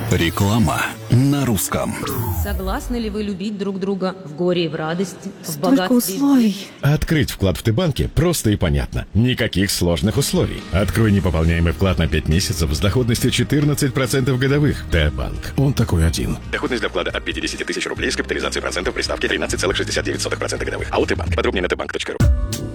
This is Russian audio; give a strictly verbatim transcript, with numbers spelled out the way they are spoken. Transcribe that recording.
Реклама на русском. Согласны ли вы любить друг друга в горе и в радости, в Столько богатстве? условий. Открыть вклад в Т-банке просто и понятно. Никаких сложных условий. Открой непополняемый вклад на пять месяцев с доходностью четырнадцать процентов годовых. Т-банк. Он такой один. Доходность для вклада от пятидесяти тысяч рублей с капитализацией процентов при ставке тринадцать целых шестьдесят девять сотых процента годовых. АО Т-банк. Подробнее на т банк точка ру.